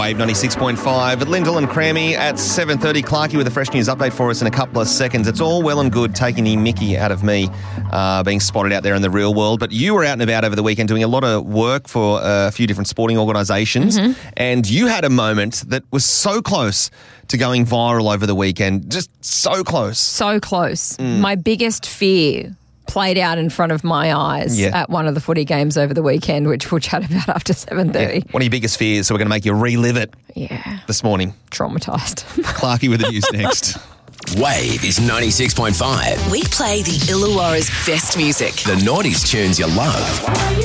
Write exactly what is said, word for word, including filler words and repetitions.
Wave ninety-six point five at Lyndall and Crammy at seven thirty. Clarkie with a fresh news update for us in a couple of seconds. It's all well and good taking the mickey out of me uh, being spotted out there in the real world, but you were out and about over the weekend doing a lot of work for uh, a few different sporting organisations, mm-hmm. and you had a moment that was so close to going viral over the weekend. Just so close. So close. Mm. My biggest fear played out in front of my eyes yeah. at one of the footy games over the weekend, which we'll chat about after seven thirty. Yeah. One of your biggest fears, so we're going to make you relive it yeah. this morning. Traumatised. Clarkie with the news next. Wave is ninety-six point five. We play the Illawarra's best music. The noughties tunes you love.